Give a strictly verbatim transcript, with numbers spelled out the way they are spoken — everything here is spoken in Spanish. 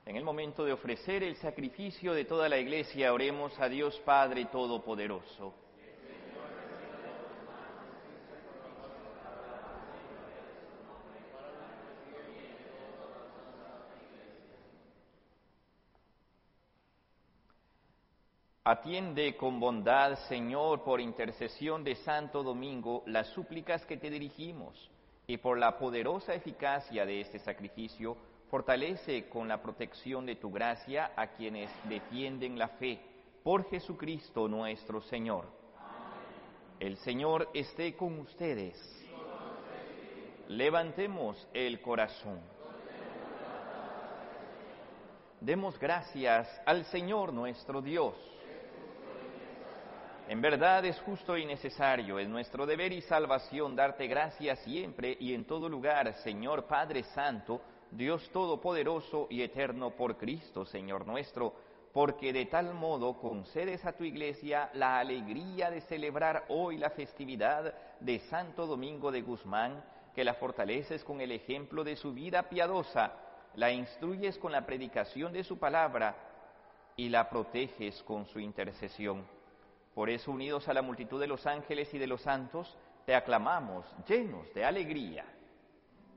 En el momento de ofrecer el sacrificio de toda la Iglesia, oremos a Dios Padre Todopoderoso. Atiende con bondad, Señor, por intercesión de Santo Domingo, las súplicas que te dirigimos, y por la poderosa eficacia de este sacrificio, fortalece con la protección de tu gracia a quienes defienden la fe, por Jesucristo nuestro Señor. Amén. El Señor esté con ustedes. Levantemos el corazón. Demos gracias al Señor nuestro Dios. En verdad es justo y necesario, es nuestro deber y salvación darte gracias siempre y en todo lugar, Señor Padre Santo, Dios Todopoderoso y Eterno por Cristo, Señor nuestro, porque de tal modo concedes a tu Iglesia la alegría de celebrar hoy la festividad de Santo Domingo de Guzmán, que la fortaleces con el ejemplo de su vida piadosa, la instruyes con la predicación de su palabra y la proteges con su intercesión. Por eso, unidos a la multitud de los ángeles y de los santos, te aclamamos llenos de alegría.